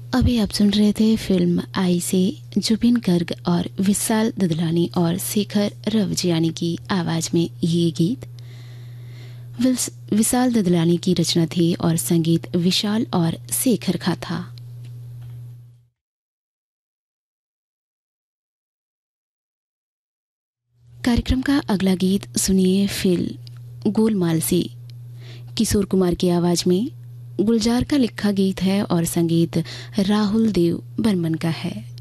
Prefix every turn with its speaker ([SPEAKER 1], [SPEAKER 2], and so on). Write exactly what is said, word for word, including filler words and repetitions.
[SPEAKER 1] अभी आप सुन रहे थे फिल्म आई से जुबिन गर्ग और विशाल ददलानी और शेखर रवजियानी की आवाज में ये गीत। विशाल ददलानी की रचना थी और संगीत विशाल और शेखर का था। कार्यक्रम का अगला गीत सुनिए फिल्म गोलमाल से। किशोर कुमार की आवाज में गुलजार का लिखा गीत है और संगीत राहुल देव बर्मन का है।